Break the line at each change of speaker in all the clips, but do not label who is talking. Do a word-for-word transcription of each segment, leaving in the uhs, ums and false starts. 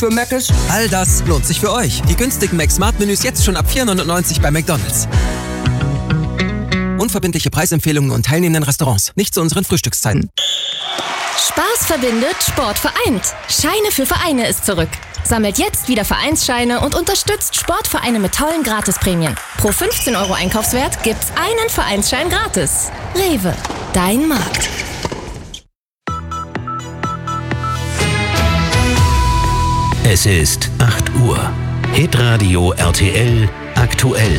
für Mc's?
All das lohnt sich für euch. Die günstigen Mac-Smart-Menüs jetzt schon ab vier neunundneunzig bei McDonald's. Unverbindliche Preisempfehlungen und teilnehmenden Restaurants. Nicht zu unseren Frühstückszeiten.
Spaß verbindet, Sport vereint. Scheine für Vereine ist zurück. Sammelt jetzt wieder Vereinsscheine und unterstützt Sportvereine mit tollen Gratisprämien. Pro fünfzehn Euro Einkaufswert gibt's einen Vereinsschein gratis. Rewe, dein Markt.
Es ist acht Uhr. Hitradio R T L aktuell.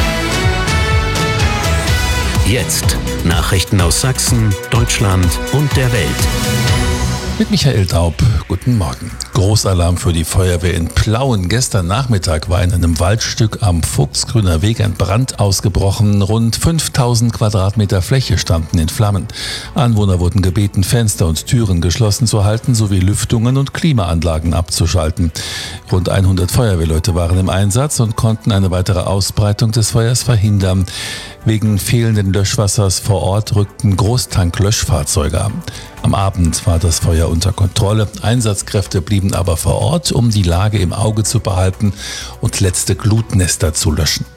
Jetzt Nachrichten aus Sachsen, Deutschland und der Welt.
Mit Michael Daub, guten Morgen. Großalarm für die Feuerwehr in Plauen. Gestern Nachmittag war in einem Waldstück am Fuchsgrüner Weg ein Brand ausgebrochen. Rund fünftausend Quadratmeter Fläche standen in Flammen. Anwohner wurden gebeten, Fenster und Türen geschlossen zu halten, sowie Lüftungen und Klimaanlagen abzuschalten. Rund hundert Feuerwehrleute waren im Einsatz und konnten eine weitere Ausbreitung des Feuers verhindern. Wegen fehlenden Löschwassers vor Ort rückten Großtank-Löschfahrzeuge an. Am Abend war das Feuer unter Kontrolle. Einsatzkräfte blieben aber vor Ort, um die Lage im Auge zu behalten und letzte Glutnester zu löschen.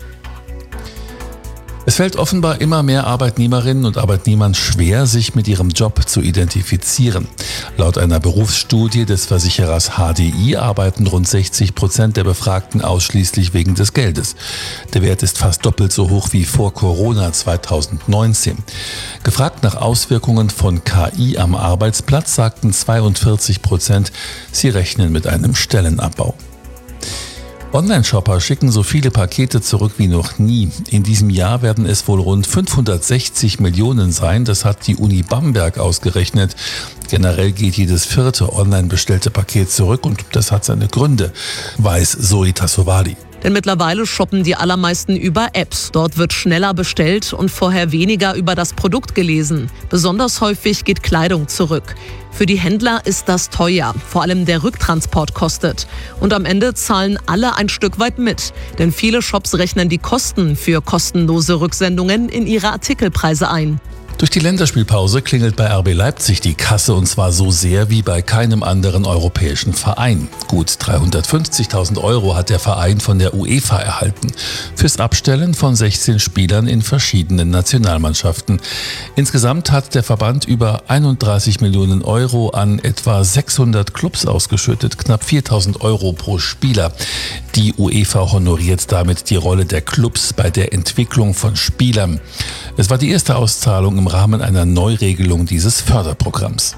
Es fällt offenbar immer mehr Arbeitnehmerinnen und Arbeitnehmern schwer, sich mit ihrem Job zu identifizieren. Laut einer Berufsstudie des Versicherers H D I arbeiten rund sechzig Prozent der Befragten ausschließlich wegen des Geldes. Der Wert ist fast doppelt so hoch wie vor Corona zweitausendneunzehn. Gefragt nach Auswirkungen von K I am Arbeitsplatz sagten zweiundvierzig Prozent, sie rechnen mit einem Stellenabbau. Online-Shopper schicken so viele Pakete zurück wie noch nie. In diesem Jahr werden es wohl rund fünfhundertsechzig Millionen sein. Das hat die Uni Bamberg ausgerechnet. Generell geht jedes vierte online bestellte Paket zurück und das hat seine Gründe, weiß Zoe Tassovali.
Denn mittlerweile shoppen die allermeisten über Apps. Dort wird schneller bestellt und vorher weniger über das Produkt gelesen. Besonders häufig geht Kleidung zurück. Für die Händler ist das teuer. Vor allem der Rücktransport kostet. Und am Ende zahlen alle ein Stück weit mit. Denn viele Shops rechnen die Kosten für kostenlose Rücksendungen in ihre Artikelpreise ein.
Durch die Länderspielpause klingelt bei R B Leipzig die Kasse und zwar so sehr wie bei keinem anderen europäischen Verein. Gut dreihundertfünfzigtausend Euro hat der Verein von der UEFA erhalten. Fürs Abstellen von sechzehn Spielern in verschiedenen Nationalmannschaften. Insgesamt hat der Verband über einunddreißig Millionen Euro an etwa sechshundert Clubs ausgeschüttet, knapp viertausend Euro pro Spieler. Die UEFA honoriert damit die Rolle der Clubs bei der Entwicklung von Spielern. Es war die erste Auszahlung im Rahmen einer Neuregelung dieses Förderprogramms.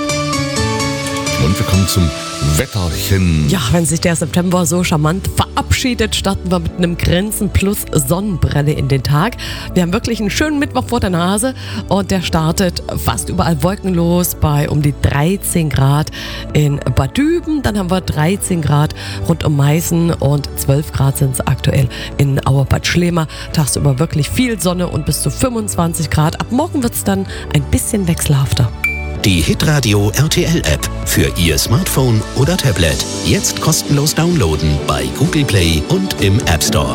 Und wir kommen zum Wetterchen.
Ja, wenn sich der September so charmant verabschiedet, starten wir mit einem Grenzen plus Sonnenbrille in den Tag. Wir haben wirklich einen schönen Mittwoch vor der Nase und der startet fast überall wolkenlos bei um die dreizehn Grad in Bad Düben. Dann haben wir dreizehn Grad rund um Meißen und zwölf Grad sind es aktuell in Auerbad Schlema. Tagsüber wirklich viel Sonne und bis zu fünfundzwanzig Grad. Ab morgen wird es dann ein bisschen wechselhafter.
Die Hitradio R T L App für Ihr Smartphone oder Tablet. Jetzt kostenlos downloaden bei Google Play und im App Store.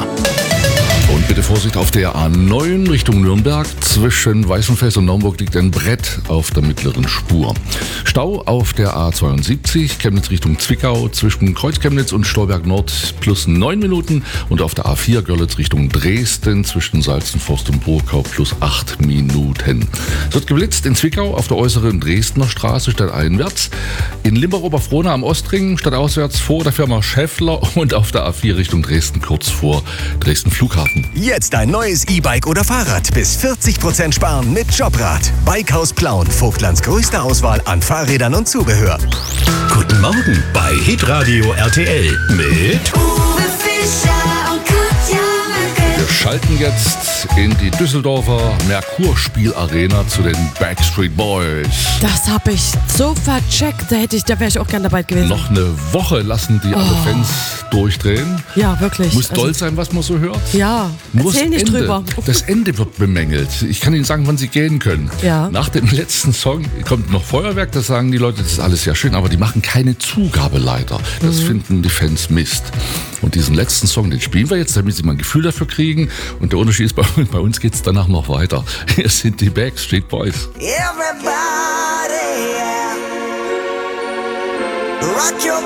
Und bitte Vorsicht auf der A neun Richtung Nürnberg. Zwischen Weißenfels und Naumburg liegt ein Brett auf der mittleren Spur. Stau auf der A zweiundsiebzig, Chemnitz Richtung Zwickau, zwischen Kreuzchemnitz und Stolberg Nord plus neun Minuten. Und auf der A vier Görlitz Richtung Dresden, zwischen Salzenforst und Burkau plus acht Minuten. Es wird geblitzt in Zwickau auf der äußeren Dresdner Straße stadteinwärts. In Limburg-Oberfrohna am Ostring stadtauswärts vor der Firma Schäffler und auf der A vier Richtung Dresden kurz vor Dresden Flughafen.
Jetzt ein neues E-Bike oder Fahrrad. Bis vierzig Prozent sparen mit Jobrad. Bikehaus Plauen. Vogtlands größte Auswahl an Fahrrädern und Zubehör.
Guten Morgen bei Hitradio R T L mit
Uwe Fischer und Katja Möcke.
Wir schalten jetzt in die Düsseldorfer Merkur-Spielarena zu den Backstreet Boys.
Das habe ich so vercheckt, da hätte ich, da wäre ich auch gern dabei gewesen.
Noch eine Woche lassen die alle
Oh.
Fans durchdrehen.
Ja, wirklich.
Muss
Also-
stolz sein, was man so hört.
Ja,
Nur
erzähl
das
nicht
Ende.
drüber.
Das Ende wird bemängelt. Ich kann Ihnen sagen, wann Sie gehen können.
Ja.
Nach dem letzten Song kommt noch Feuerwerk, das sagen die Leute, das ist alles sehr schön, aber die machen keine Zugabe leider. Das
Mhm.
finden die Fans Mist. Und diesen letzten Song, den spielen wir jetzt, damit Sie mal ein Gefühl dafür kriegen. Und der Unterschied ist, bei, bei uns geht es danach noch weiter. Hier sind die Backstreet Boys.
Everybody, yeah. Rock your